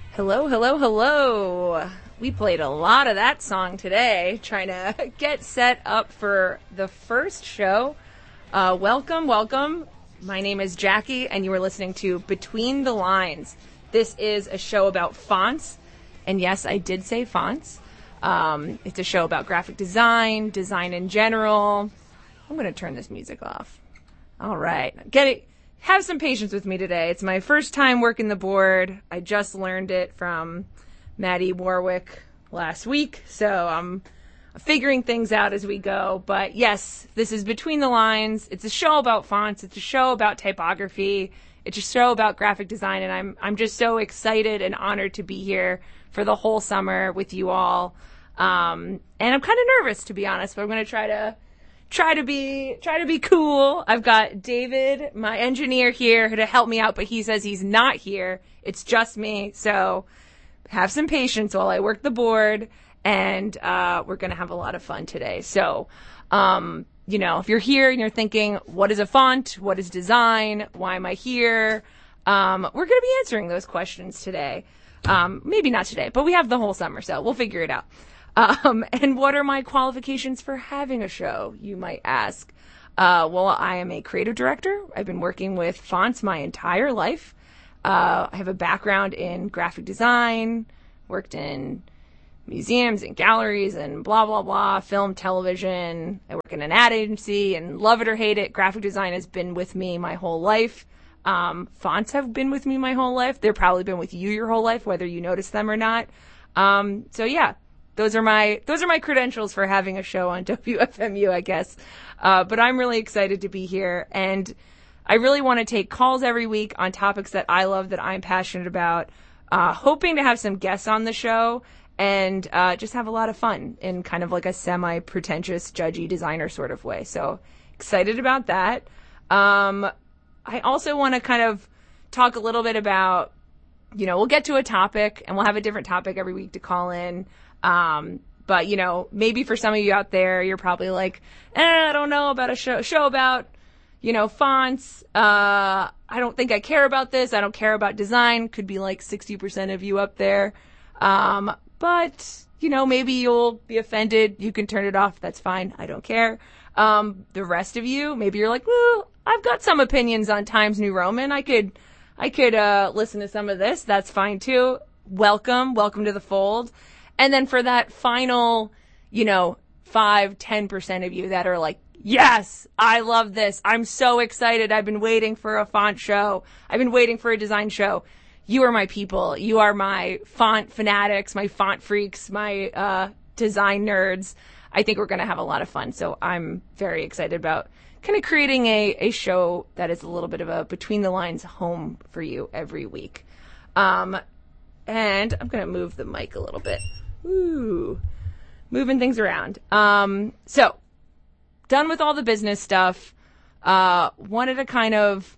Hello, hello, hello. We played a lot of that song today, trying to get set up for the first show. Welcome. My name is Jackie, and you are listening to Between the Lines. This is a show about fonts, and yes, I did say fonts. It's a show about graphic design in general. I'm going to turn this music off. All right. Have some patience with me today. It's my first time working the board. I just learned it from Maddie Warwick last week, so I'm figuring things out as we go. But yes, this is Between the Lines. It's a show about fonts. It's a show about typography. It's a show about graphic design, and I'm just so excited and honored to be here for the whole summer with you all. And I'm kind of nervous, to be honest, but I'm going to try to be cool. I've got David, my engineer, here to help me out, but he says he's not here. It's just me. So have some patience while I work the board, and we're going to have a lot of fun today. So, if you're here and you're thinking, what is a font? What is design? Why am I here? We're going to be answering those questions today. Maybe not today, but we have the whole summer, so we'll figure it out. And what are my qualifications for having a show, you might ask? Well, I am a creative director. I've been working with fonts my entire life. I have a background in graphic design, worked in museums and galleries and blah, blah, blah, film, television. I work in an ad agency, and love it or hate it, graphic design has been with me my whole life. Fonts have been with me my whole life. They've probably been with you your whole life, whether you notice them or not. So yeah. Those are my credentials for having a show on WFMU, I guess. But I'm really excited to be here, and I really want to take calls every week on topics that I love, that I'm passionate about, hoping to have some guests on the show and just have a lot of fun in kind of like a semi-pretentious, judgy designer sort of way. So excited about that. I also want to kind of talk a little bit about, we'll get to a topic, and we'll have a different topic every week to call in. But maybe for some of you out there, you're probably like, I don't know about a show about, fonts. I don't think I care about this. I don't care about design. Could be like 60% of you up there. But maybe you'll be offended. You can turn it off. That's fine. I don't care. The rest of you, maybe you're like, well, I've got some opinions on Times New Roman. I could listen to some of this. That's fine too. Welcome to the fold. And then for that final, 5-10% of you that are like, yes, I love this. I'm so excited. I've been waiting for a font show. I've been waiting for a design show. You are my people. You are my font fanatics, my font freaks, my design nerds. I think we're going to have a lot of fun. So I'm very excited about kind of creating a show that is a little bit of a between the lines home for you every week. And I'm going to move the mic a little bit. Ooh, moving things around. So done with all the business stuff. Wanted to kind of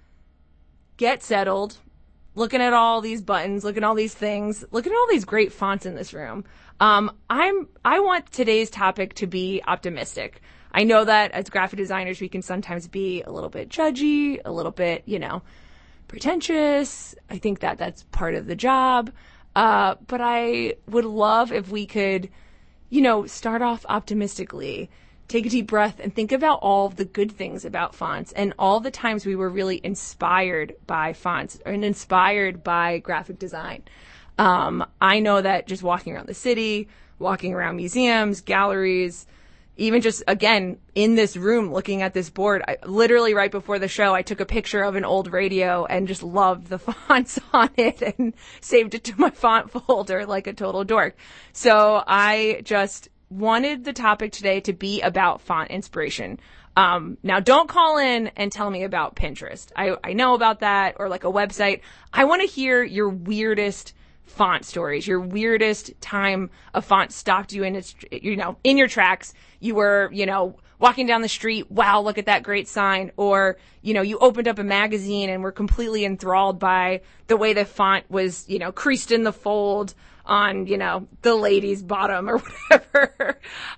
get settled, looking at all these buttons, looking at all these things, looking at all these great fonts in this room. I want today's topic to be optimistic. I know that as graphic designers, we can sometimes be a little bit judgy, a little bit, pretentious. I think that that's part of the job. But I would love if we could, start off optimistically, take a deep breath, and think about all the good things about fonts and all the times we were really inspired by fonts and inspired by graphic design. I know that just walking around the city, walking around museums, galleries, even just, again, in this room, looking at this board, literally right before the show, I took a picture of an old radio and just loved the fonts on it and saved it to my font folder like a total dork. So I just wanted the topic today to be about font inspiration. Now, don't call in and tell me about Pinterest. I know about that, or like a website. I want to hear your weirdest font stories, your weirdest time a font stopped you in its, in your tracks. You were, walking down the street. Wow, look at that great sign. Or, you opened up a magazine and were completely enthralled by the way the font was, creased in the fold on, the lady's bottom or whatever.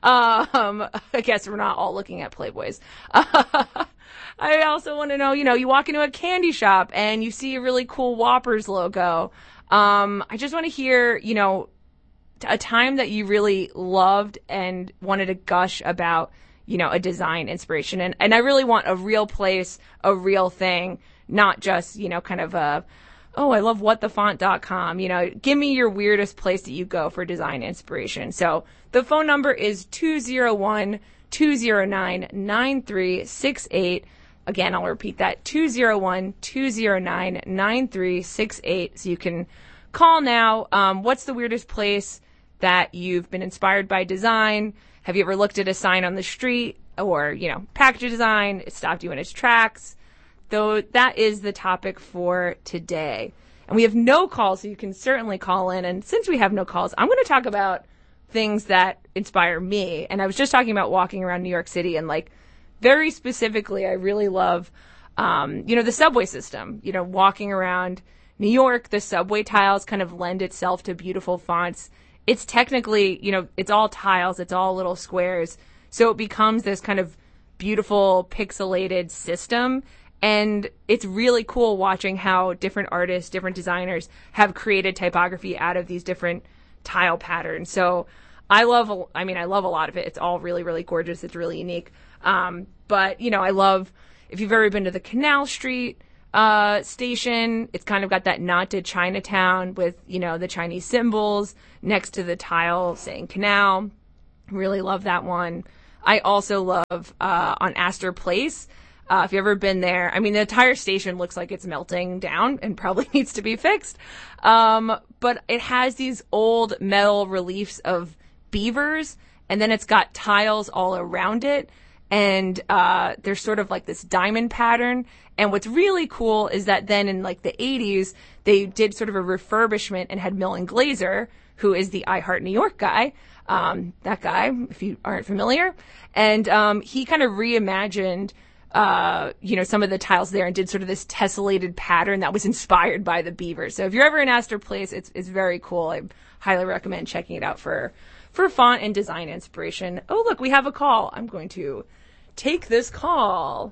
I guess we're not all looking at Playboys. I also want to know, you walk into a candy shop and you see a really cool Whoppers logo. I just want to hear, a time that you really loved and wanted to gush about, a design inspiration. And I really want a real place, a real thing, not just, kind of I love whatthefont.com. Give me your weirdest place that you go for design inspiration. So the phone number is 201-209-9368. Again, I'll repeat that, 201-209-9368. So you can call now. What's the weirdest place that you've been inspired by design? Have you ever looked at a sign on the street or, package design? It stopped you in its tracks. Though that is the topic for today. And we have no calls, so you can certainly call in. And since we have no calls, I'm going to talk about things that inspire me. And I was just talking about walking around New York City, and very specifically, I really love, the subway system. Walking around New York, the subway tiles kind of lend itself to beautiful fonts. It's technically, it's all tiles, it's all little squares. So it becomes this kind of beautiful pixelated system. And it's really cool watching how different artists, different designers have created typography out of these different tile patterns. So I love a lot of it. It's all really, really gorgeous. It's really unique. But, I love, if you've ever been to the Canal Street station, it's kind of got that nod to Chinatown with, the Chinese symbols next to the tile saying Canal. Really love that one. I also love on Astor Place. If you've ever been there, the entire station looks like it's melting down and probably needs to be fixed. But it has these old metal reliefs of beavers, and then it's got tiles all around it. And there's sort of like this diamond pattern. And what's really cool is that then in the 80s, they did sort of a refurbishment and had Milton Glaser, who is the I Heart New York guy. That guy, if you aren't familiar. And he kind of reimagined some of the tiles there and did sort of this tessellated pattern that was inspired by the beavers. So if you're ever in Astor Place, it's very cool. I highly recommend checking it out for font and design inspiration. Oh, look, we have a call. I'm going to take this call.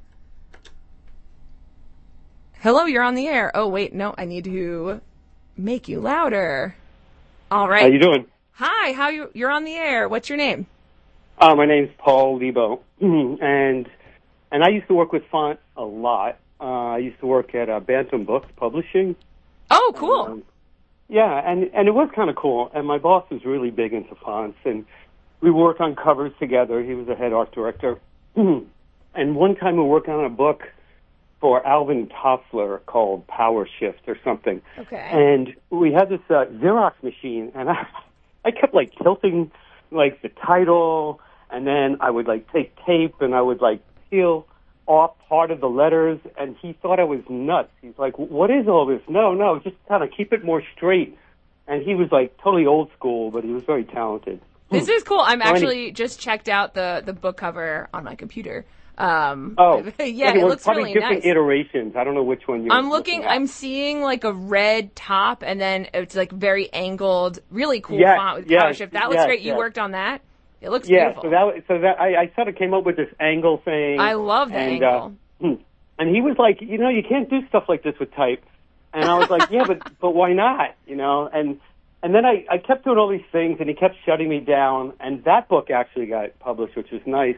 Hello, you're on the air. Oh, wait, no, I need to make you louder. All right. How you doing? Hi, you're on the air. What's your name? My name's Paul Lebo, and I used to work with font a lot. I used to work at Bantam Books Publishing. Oh, cool. And it was kind of cool. And my boss was really big into fonts, and we worked on covers together. He was the head art director. And one time we were working on a book for Alvin Toffler called Power Shift or something. Okay. And we had this Xerox machine, and I kept tilting the title, and then I would take tape and I would peel off part of the letters, and he thought I was nuts. He's like, what is all this? No, just kind of keep it more straight. And he was totally old school, but he was very talented. This is cool. I'm actually just checked out the book cover on my computer. Yeah, it looks really different nice. Iterations. I don't know which one you're looking at. I'm seeing a red top, and then it's very angled, really cool font with Power Shift. That looks great. You worked on that? It looks beautiful. So I sort of came up with this angle thing. I love the angle. And he was like, you can't do stuff like this with type. And I was like, yeah, but why not? And then I kept doing all these things, and he kept shutting me down. And that book actually got published, which was nice.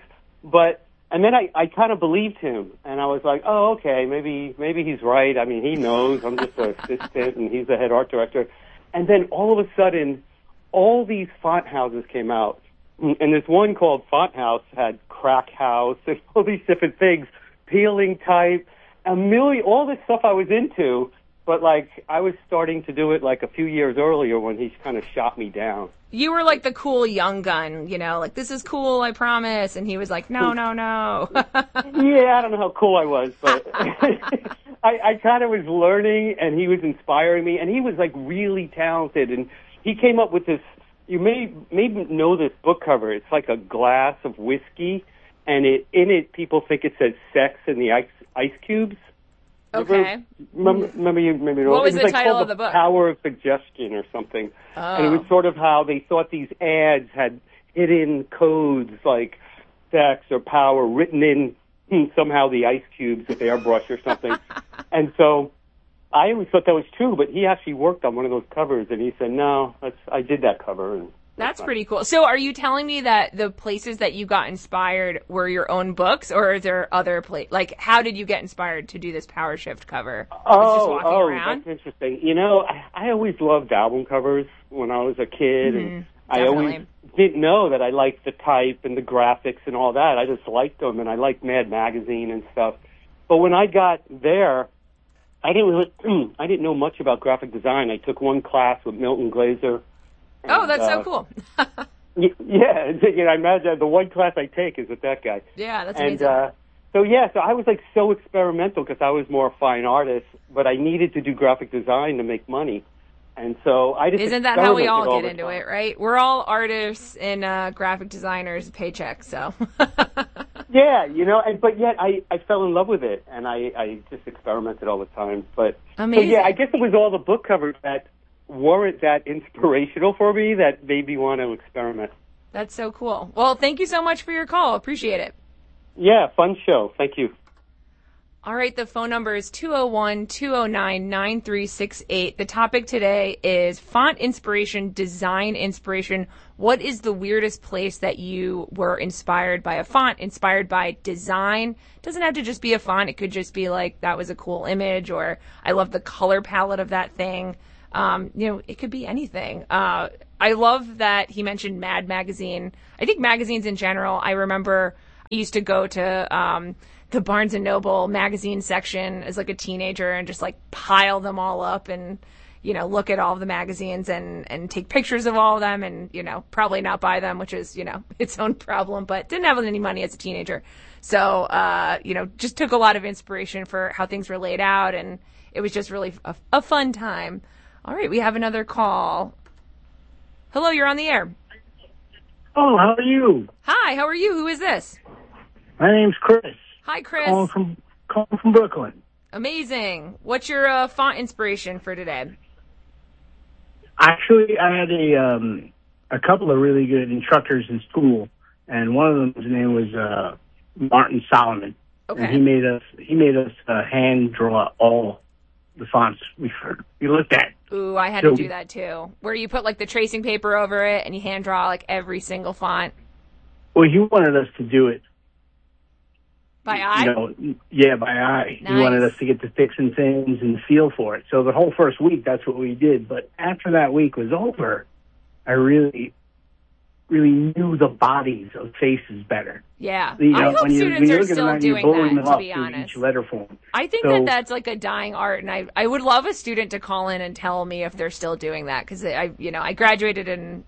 And then I kind of believed him, and I was like, oh, okay, maybe he's right. He knows. I'm just an assistant, and he's the head art director. And then all of a sudden, all these font houses came out. And this one called Font House had Crack House, and all these different things, peeling type, all this stuff I was into. But I was starting to do it a few years earlier when he kind of shot me down. You were the cool young gun, this is cool, I promise. And he was like, no. Yeah, I don't know how cool I was, but I kind of was learning, and he was inspiring me, and he was really talented. And he came up with this, you may know this book cover. It's like a glass of whiskey, and in it people think it says sex in the ice cubes. Okay. Remember you maybe know. What was the title called of the book? Power of Suggestion or something. Oh. And it was sort of how they thought these ads had hidden codes like sex or power written in somehow the ice cubes with airbrush or something. And so I always thought that was true, but he actually worked on one of those covers, and he said, no, I did that cover. And that's pretty cool. So are you telling me that the places that you got inspired were your own books, or is there other places? Like, how did you get inspired to do this Power Shift cover? That's interesting. You know, I always loved album covers when I was a kid, and I always didn't know that I liked the type and the graphics and all that. I just liked them, and I liked Mad Magazine and stuff. But when I got there, I didn't know much about graphic design. I took one class with Milton Glaser. And, that's so cool. Yeah, you know, I imagine the one class I take is with that guy. Yeah, that's amazing. So I was like so experimental because I was more a fine artist, but I needed to do graphic design to make money. And so I just Isn't that how we all get into it, right? We're all artists and graphic designers, paychecks, so. Yeah, you know, but yet I fell in love with it, and I just experimented all the time. But amazing. So yeah, I guess it was all the book covers that weren't that inspirational for me that made me want to experiment. That's so cool. Well, thank you so much for your call. Appreciate it. Yeah, fun show. Thank you. All right, the phone number is 201-209-9368. The topic today is font inspiration, design inspiration. What is the weirdest place that you were inspired by a font, inspired by design? It doesn't have to just be a font. It could just be like, that was a cool image, or I love the color palette of that thing. It could be anything. I love that he mentioned Mad Magazine. I think magazines in general, I remember I used to go to the Barnes & Noble magazine section as like a teenager and just like pile them all up and, you know, look at all of the magazines and take pictures of all of them and, you know, probably not buy them, which is, you know, its own problem, but didn't have any money as a teenager. So, just took a lot of inspiration for how things were laid out, and it was just really a fun time. All right, we have another call. Hello, you're on the air. Oh, how are you? Hi, how are you? Who is this? My name's Chris. Hi, Chris. Calling from Brooklyn. Amazing. What's your font inspiration for today? Actually, I had a couple of really good instructors in school, and one of them, his name was Martin Solomon. Okay. And he made us hand draw all the fonts we looked at. Ooh, I had to do that too. Where you put like the tracing paper over it and you hand draw like every single font. Well, he wanted us to do it by eye. By eye. Nice. He wanted us to get to fixing things and feel for it. So the whole first week, that's what we did. But after that week was over, I really knew the bodies of faces better. Yeah. You know, I hope students are still doing that, to be honest. Each letter form. I think that's like a dying art, and I would love a student to call in and tell me if they're still doing that, because I graduated in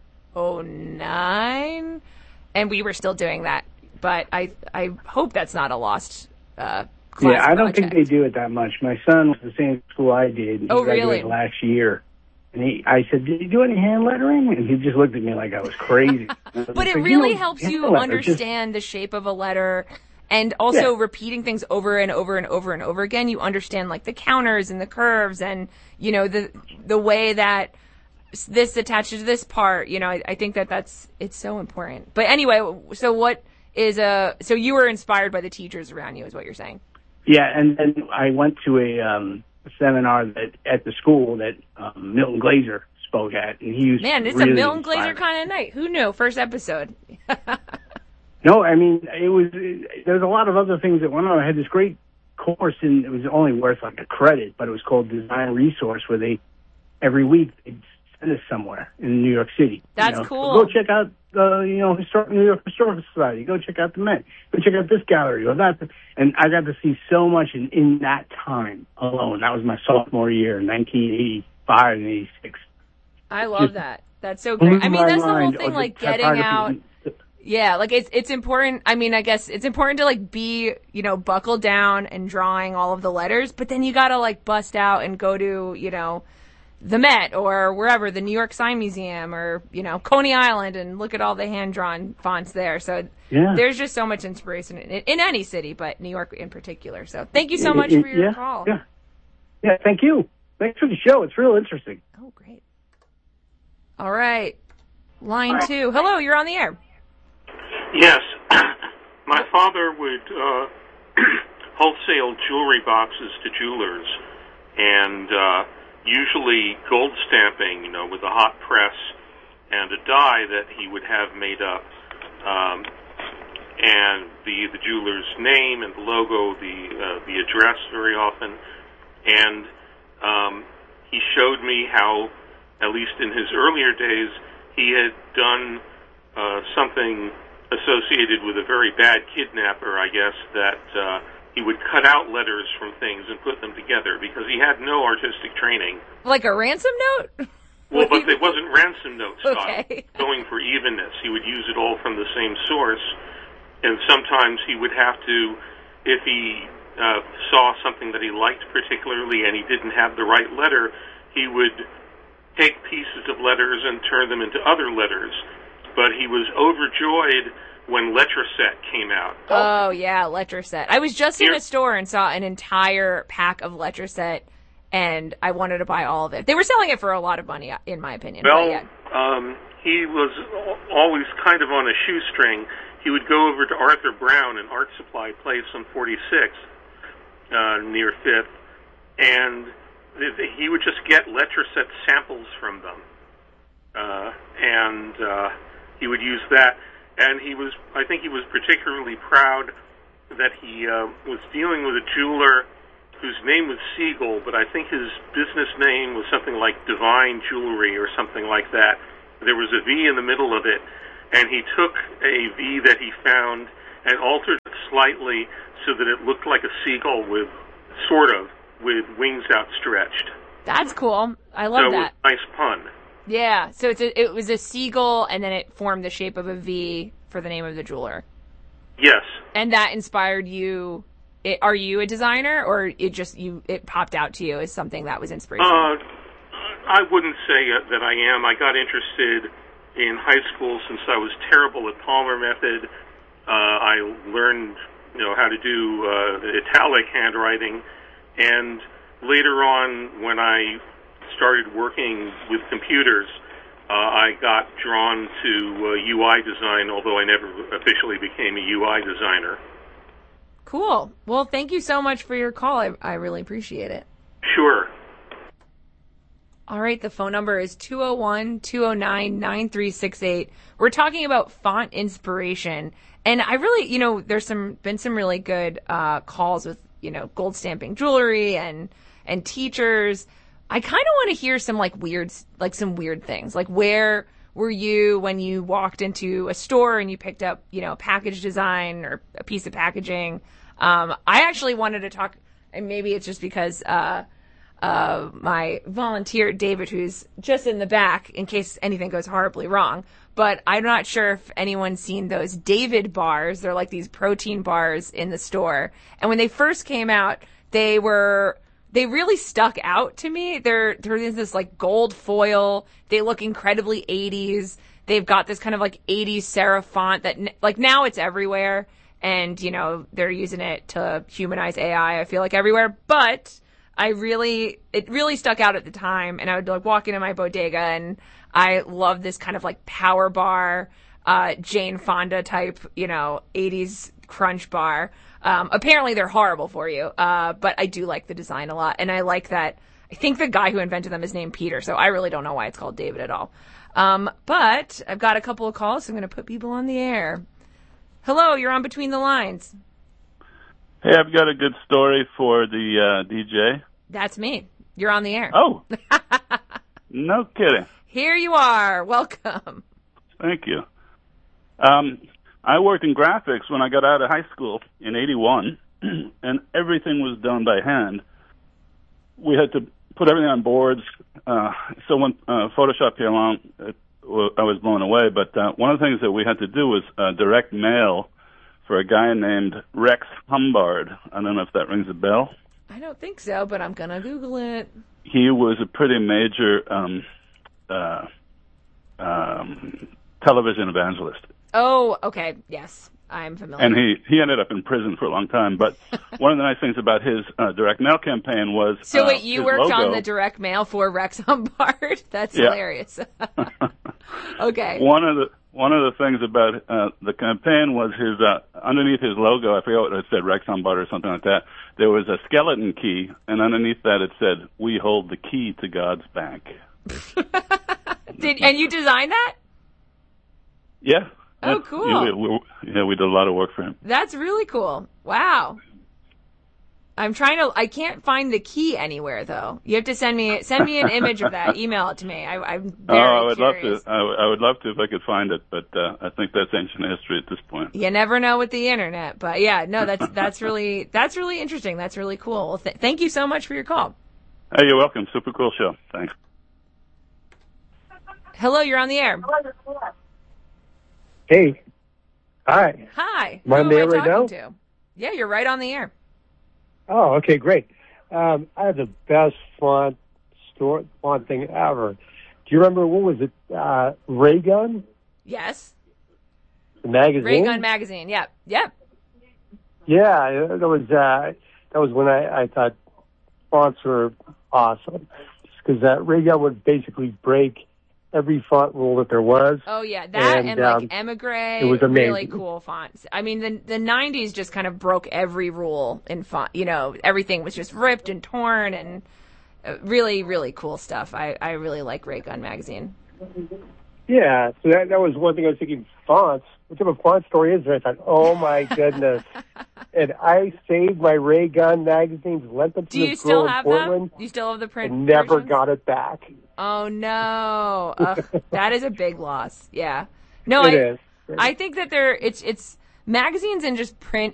2009, and we were still doing that. But I hope that's not a lost class. Yeah, I don't think they do it that much. My son was the same school I did. And he graduated last year. And I said, did you do any hand lettering? And he just looked at me like I was crazy. But it really helps you understand the shape of a letter, and also repeating things over and over and over and over again. You understand like the counters and the curves and, you know, the way that this attaches to this part. You know, I think it's so important. But anyway, so so you were inspired by the teachers around you is what you're saying? Yeah, and then I went to a seminar at the school that Milton Glaser spoke at, and he was it's really a Milton inspiring. Glaser kind of night. Who knew? First episode. No, I mean there's a lot of other things that went on. I had this great course, and it was only worth like a credit, but it was called Design Resource, where every week they'd send us somewhere in New York City. That's cool. So go check out New York Historical Society. Go check out the Met. Go check out this gallery or that. And I got to see so much in that time alone. That was my sophomore year, 1985 and 86. I love that. That's so great. I mean, that's the whole thing, like getting out. Yeah, like it's important. I mean, I guess it's important to like be, buckled down and drawing all of the letters, but then you got to like bust out and go to, the Met or wherever, the New York Sign Museum or, Coney Island, and look at all the hand-drawn fonts there. So there's just so much inspiration in any city, but New York in particular. So thank you so much for your call. Yeah, thank you. Thanks for the show. It's real interesting. Oh, great. All right. Line 2. Hello, you're on the air. Yes. My father would wholesale jewelry boxes to jewelers. and usually gold stamping, with a hot press and a die that he would have made up, and the jeweler's name and the logo, the address very often, and he showed me how, at least in his earlier days, he had done something associated with a very bad kidnapper, I guess, that he would cut out letters from things and put them together because he had no artistic training. Like a ransom note? Well, but it wasn't ransom note style. Okay. Going for evenness. He would use it all from the same source, and sometimes he would have to, if he saw something that he liked particularly and he didn't have the right letter, he would take pieces of letters and turn them into other letters. But he was overjoyed when Letraset came out. Oh, yeah, Letraset. I was just in a store and saw an entire pack of Letraset, and I wanted to buy all of it. They were selling it for a lot of money, in my opinion. Well, yeah. He was always kind of on a shoestring. He would go over to Arthur Brown, an art supply place on 46th, near 5th, and he would just get Letraset samples from them. And he would use that. And I think he was particularly proud that he was dealing with a jeweler whose name was Siegel, but I think his business name was something like Divine Jewelry or something like that. There was a V in the middle of it, and he took a V that he found and altered it slightly so that it looked like a seagull with wings outstretched. That's cool. I love that. It was a nice pun. Yeah, so it was a seagull, and then it formed the shape of a V for the name of the jeweler. Yes. And that inspired you. Are you a designer, or it popped out to you as something that was inspirational? I wouldn't say that I am. I got interested in high school since I was terrible at Palmer method. I learned, how to do italic handwriting, and later on, when I started working with computers, I got drawn to UI design, although I never officially became a UI designer. Cool. Well, thank you so much for your call. I really appreciate it. Sure. All right, the phone number is 201-209-9368. We're talking about font inspiration. And I really, there's been some really good calls with, gold stamping jewelry and teachers. I kind of want to hear some some weird things. Like, where were you when you walked into a store and you picked up, package design or a piece of packaging? I actually wanted to talk, and maybe it's just because my volunteer, David, who's just in the back in case anything goes horribly wrong, but I'm not sure if anyone's seen those David bars. They're like these protein bars in the store. And when they first came out, they really stuck out to me. They're this like gold foil. They look incredibly 80s. They've got this kind of like 80s serif font that like now it's everywhere. And, they're using it to humanize AI, I feel like everywhere. But it really stuck out at the time. And I would like walk into my bodega and I love this kind of like power bar, Jane Fonda type, 80s crunch bar. Apparently they're horrible for you, but I do like the design a lot, and I like that. I think the guy who invented them is named Peter, so I really don't know why it's called David at all. But I've got a couple of calls, so I'm going to put people on the air. Hello, you're on Between the Lines. Hey, I've got a good story for the DJ. That's me. You're on the air. Oh, no kidding. Here you are. Welcome. Thank you. I worked in graphics when I got out of high school in 81, and everything was done by hand. We had to put everything on boards. So when Photoshop came along, I was blown away. But one of the things that we had to do was direct mail for a guy named Rex Humbard. I don't know if that rings a bell. I don't think so, but I'm going to Google it. He was a pretty major television evangelist. Oh, okay. Yes, I'm familiar. And he ended up in prison for a long time. But one of the nice things about his direct mail campaign was so wait, you worked logo. on the direct mail for Rex Humbard? That's hilarious. Okay. One of one of the things about the campaign was his underneath his logo, I forget what it said, Rex on Butter or something like that, there was a skeleton key, and underneath that it said, "We hold the key to God's bank." And you designed that? Yeah. Oh, cool. We did a lot of work for him. That's really cool. Wow. I can't find the key anywhere though. You have to send me an image of that. Email it to me. I'm very curious. I would love to if I could find it, but I think that's ancient history at this point. You never know with the internet, but yeah, no, that's really interesting. That's really cool. Well, thank you so much for your call. Hey, you're welcome. Super cool show. Thanks. Hello, you're on the air. Hey. Hi. Hi. Am I on the air right now? To? Yeah, you're right on the air. Oh, okay, great. I had the best font thing ever. Do you remember, what was it, Raygun? Yes. The magazine? Raygun magazine, yep. Yeah, that was when I thought fonts were awesome. Just because that Raygun would basically break every font rule that there was. Oh yeah, that and like Emigre. It was amazing. Really cool fonts. I mean, the 90s just kind of broke every rule in font. You know, everything was just ripped and torn, and really, really cool stuff. I really like Raygun magazine. Yeah, so that was one thing I was thinking, fonts. What type of font story is there? I thought, oh my goodness. And I saved my Raygun magazines, lent them to this girl in Portland. Do you still have the print and never versions? got it back. Oh no. That is a big loss. Yeah. No, it is. I think that it's magazines and just print